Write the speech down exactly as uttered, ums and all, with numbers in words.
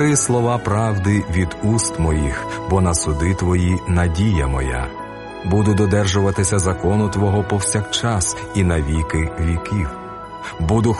слова правди від уст моїх, бо на суди твої надія моя. Буду додержуватися закону Твого повсякчас і на віки віків. Буду